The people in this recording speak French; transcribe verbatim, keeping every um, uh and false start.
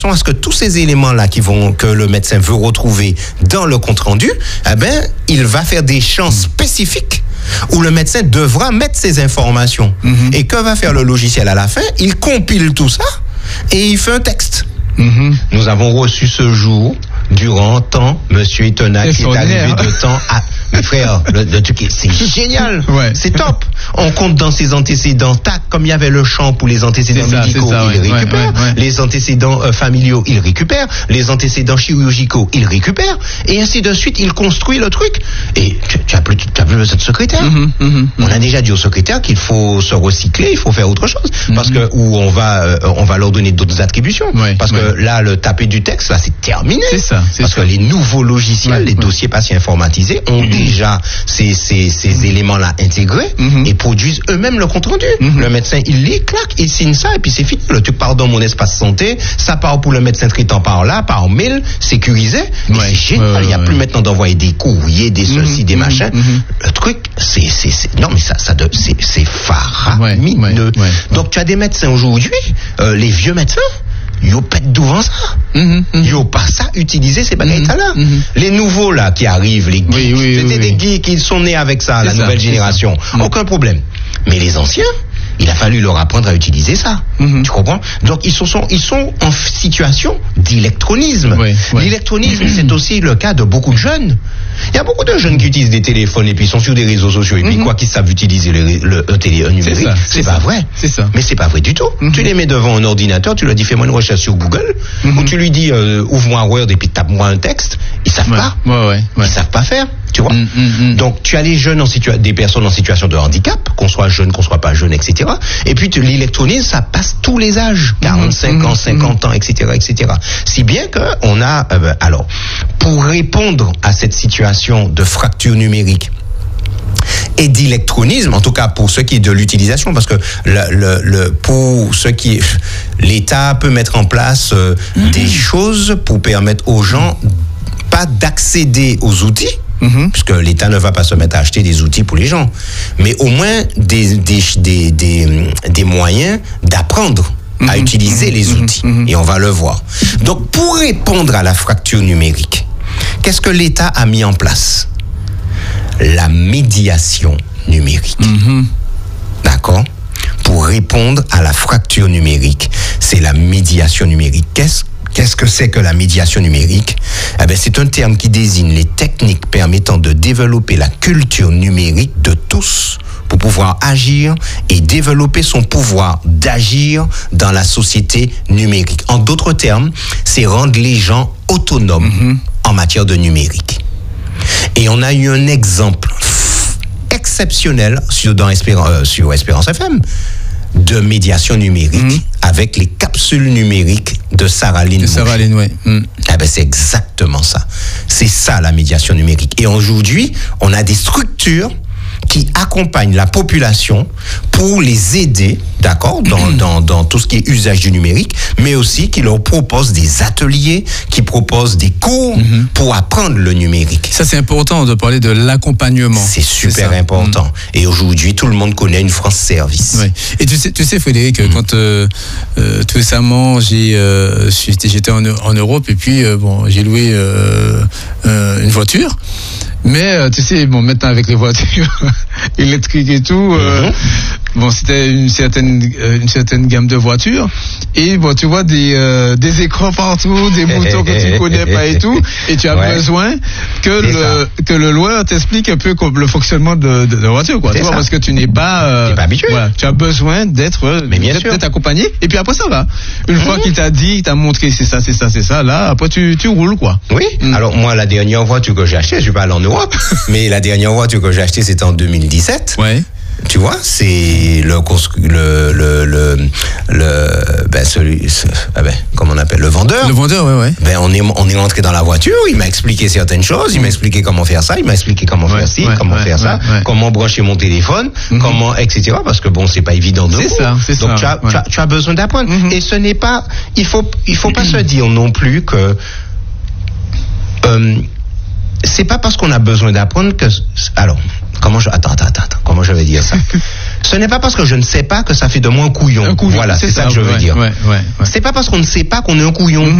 à ce que tous ces éléments-là qui vont, que le médecin veut retrouver dans le compte-rendu, eh ben, il va faire des champs spécifiques où le médecin devra mettre ces informations. Mm-hmm. Et que va faire le logiciel à la fin? Il compile tout ça et il fait un texte. Mm-hmm. Nous avons reçu ce jour, durant temps, Monsieur Etona qui est arrivé de temps à... Mais frère, le, le truc, c'est génial, ouais. C'est top. On compte dans ses antécédents, tac, comme il y avait le champ pour les antécédents ça, médicaux, ça, il ouais, récupère. Ouais, ouais. Les antécédents euh, familiaux, il récupère. Les antécédents chirurgicaux, il récupère. Et ainsi de suite, il construit le truc. Et tu, tu as plus, tu as plus besoin de secrétaire. Mm-hmm, mm-hmm. On a déjà dit au secrétaire qu'il faut se recycler, il faut faire autre chose, mm-hmm. parce que ou on va, euh, on va leur donner d'autres attributions. Ouais, parce ouais. que là, le taper du texte, là, c'est terminé. C'est ça. C'est parce ça. que les nouveaux logiciels, ouais, les ouais. dossiers patients informatisés ont mm-hmm. déjà ces, ces, ces éléments-là intégrés mm-hmm. et produisent eux-mêmes le compte-rendu. Mm-hmm. Le médecin, il lit, clac, il signe ça et puis c'est fini. Le truc part dans mon espace santé, ça part pour le médecin traitant par là, par mail, sécurisé. Ouais. C'est génial. Ouais, il n'y a ouais, plus ouais. maintenant d'envoyer des courriers, des mm-hmm. ceci, des machins. Mm-hmm. Le truc, c'est, c'est, c'est, non mais ça, ça de, c'est, c'est faramineux. Ouais, ouais, ouais. Donc tu as des médecins aujourd'hui, euh, les vieux médecins, yo pète devant ça. Mm-hmm, mm-hmm. Yo pas ça utiliser ces bagailles là. Mm-hmm. Les nouveaux là qui arrivent, les geeks, oui, oui, c'était oui, des oui. geeks qui sont nés avec ça, c'est la ça, nouvelle génération. Mm-hmm. Aucun problème. Mais les anciens, il a fallu leur apprendre à utiliser ça. Mm-hmm. Tu comprends? Donc ils sont, ils sont en situation d'électronisme. Oui, oui. L'électronisme, mm-hmm. c'est aussi le cas de beaucoup de jeunes. Il y a beaucoup de jeunes qui utilisent des téléphones et puis sont sur des réseaux sociaux et puis mm-hmm. quoi qu'ils savent utiliser le, le, le télé un numérique, c'est, ça, c'est, c'est pas ça. vrai. C'est ça. Mais c'est pas vrai du tout. Mm-hmm. Tu les mets devant un ordinateur, tu leur dis fais-moi une recherche sur Google, mm-hmm. ou tu lui dis euh, ouvre-moi Word et puis tape-moi un texte. Ils savent ouais. pas. Ouais, ouais, ouais. Ils savent pas faire. Tu vois. Mm-hmm. Donc tu as les jeunes en situa- des personnes en situation de handicap, qu'on soit jeune, qu'on soit pas jeune, et cetera. Et puis tu, l'électronisme, ça passe tous les âges, quarante-cinq mm-hmm. ans, cinquante mm-hmm. ans, et cetera, et cetera. Si bien que on a euh, alors pour répondre à cette situation de fracture numérique et d'électronisme, en tout cas pour ce qui est de l'utilisation, parce que le, le, le, pour ce qui est, l'État peut mettre en place euh, mm-hmm. des choses pour permettre aux gens pas d'accéder aux outils, mm-hmm. puisque l'État ne va pas se mettre à acheter des outils pour les gens, mais au moins des, des, des, des, des moyens d'apprendre mm-hmm. à utiliser mm-hmm. les outils, mm-hmm. et on va le voir. Donc pour répondre à la fracture numérique, qu'est-ce que l'État a mis en place? La médiation numérique. Mm-hmm. D'accord? Pour répondre à la fracture numérique, c'est la médiation numérique. Qu'est-ce, qu'est-ce que c'est que la médiation numérique? Eh bien, c'est un terme qui désigne les techniques permettant de développer la culture numérique de tous pour pouvoir agir et développer son pouvoir d'agir dans la société numérique. En d'autres termes, c'est rendre les gens autonomes mm-hmm. en matière de numérique. Et on a eu un exemple exceptionnel sur, dans Espér- euh, sur Espérance F M de médiation numérique mmh. avec les capsules numériques de Sarah Lynn. De Sarah Lynn, oui. Mmh. Eh ben, c'est exactement ça. C'est ça la médiation numérique. Et aujourd'hui, on a des structures qui accompagnent la population pour les aider, d'accord, dans, mmh. dans, dans tout ce qui est usage du numérique, mais aussi qui leur proposent des ateliers, qui proposent des cours mmh. pour apprendre le numérique. Ça, c'est important de parler de l'accompagnement. C'est super c'est important. Mmh. Et aujourd'hui, tout le monde connaît une France Service. Oui. Et tu sais, tu sais Frédéric, mmh. quand euh, euh, tout récemment, j'ai, euh, j'étais, j'étais en, en Europe et puis euh, bon, j'ai loué euh, euh, une voiture. Mais euh, tu sais, bon, maintenant avec les voitures électriques et tout, euh, mm-hmm. bon, c'était une certaine euh, une certaine gamme de voitures. Et bon, tu vois des euh, des écrans partout, des boutons que tu connais pas et tout, et tu as ouais. besoin que c'est le ça. que le loueur t'explique un peu comme le fonctionnement de de, de la voiture, quoi. Tu vois, parce que tu n'es pas, euh, t'es pas habitué. Voilà, tu as besoin d'être Mais bien d'être, sûr. d'être accompagné. Et puis après ça va. Une mm-hmm. fois qu'il t'a dit, il t'a montré c'est ça, c'est ça, c'est ça. Là, après tu tu roules, quoi. Oui. Mm. Alors moi, la dernière voiture que j'ai achetée, je suis pas allé en Europe. Mais la dernière voiture que j'ai achetée, c'était en deux mille dix-sept. Ouais. Tu vois, c'est le le le le, le ben celui, ce, ah ben comment on appelle le vendeur. Le vendeur, ouais, ouais. Ben on est on est rentré dans la voiture. Il m'a expliqué certaines choses. Il m'a expliqué comment faire ça. Il m'a expliqué comment ouais, faire ci, ouais, comment ouais, faire ouais, ça, ouais. comment brancher mon téléphone, mm-hmm. comment et cetera. Parce que bon, c'est pas évident de. C'est vous. ça, c'est Donc ça. tu as, ouais. tu as tu as besoin d'apprendre. Mm-hmm. Et ce n'est pas, il faut il faut pas se dire non plus que. Euh, c'est pas parce qu'on a besoin d'apprendre que alors comment je attends attends attends comment je vais dire ça Ce n'est pas parce que je ne sais pas que ça fait de moi un couillon. Un couillon voilà, c'est ça, ça que je veux ouais, dire. Ouais, ouais, ouais. C'est pas parce qu'on ne sait pas qu'on est un couillon.